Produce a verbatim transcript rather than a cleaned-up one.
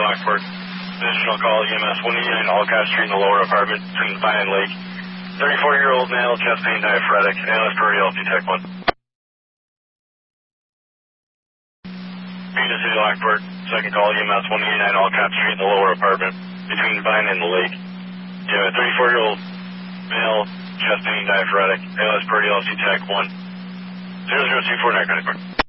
Lockport. Additional call, E M S one eighty-nine Alcott Street in the lower apartment between Vine and Lake. thirty-four-year-old male, chest pain, diaphoretic, analyst per L T Tech one. Venus City Lockport, second call, E M S one eighty-nine Alcott Street in the lower apartment between Vine and the Lake. You have a thirty-four-year-old male, chest pain, diaphoretic, analyst per L T Tech one. zero zero two four nine credit card.